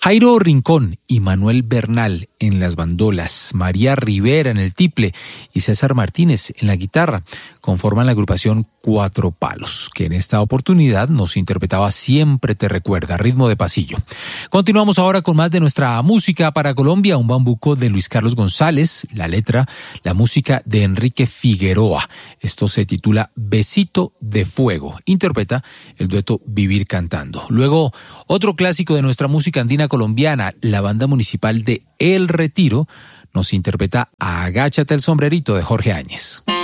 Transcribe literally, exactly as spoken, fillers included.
Jairo Rincón y Manuel Bernal en las bandolas, María Rivera en el tiple y César Martínez en la guitarra conforman la agrupación Cuatro Palos, que en esta oportunidad nos interpretaba Siempre te recuerda, ritmo de pasillo. Continuamos ahora con más de nuestra música para Colombia, un bambuco de Luis Carlos González, la letra, la música de Enrique Figueroa. Esto se titula Besito de Fuego, interpreta el dueto Vivir Cantando. Luego, otro clásico de nuestra música andina colombiana, la banda municipal de El Retiro, nos interpreta Agáchate el sombrerito de Jorge Áñez.